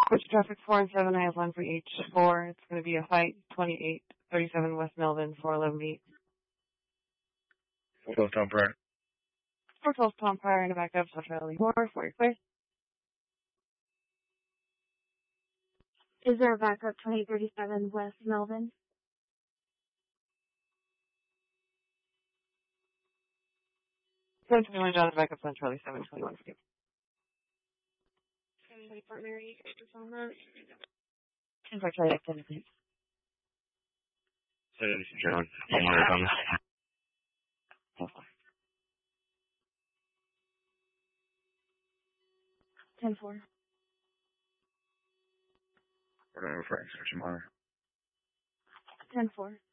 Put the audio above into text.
Switch traffic 4 and 7, I have one for each. 4, it's going to be a fight, 2837 West Melvin, 411 beat. 412 Tom Pryor. 412 Tom Pryor in a backup, so Charlie 4, 4, you're clear. Is there a backup 2837 West Melvin? John backup on Charlie 721 for you. Partner, you guys on that? Unfortunately, I couldn't think. So, John, I'm on this. 10-4. We're going to refer to Monitor. 10-4.